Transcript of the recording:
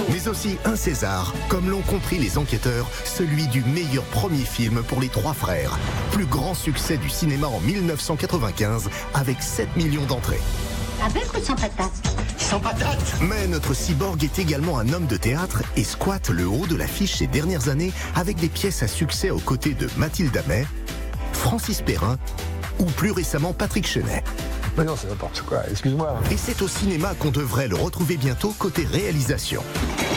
Mais aussi un César, comme l'ont compris les enquêteurs, celui du meilleur premier film pour les trois frères. Plus grand succès du cinéma en 1995, avec 7 millions d'entrées. Avec ou sans patate? Sans patate. Mais notre cyborg est également un homme de théâtre et squatte le haut de l'affiche ces dernières années avec des pièces à succès aux côtés de Mathilde Amet, Francis Perrin ou plus récemment Patrick Chenet. Mais non, c'est n'importe quoi, excuse-moi. Et c'est au cinéma qu'on devrait le retrouver bientôt côté réalisation.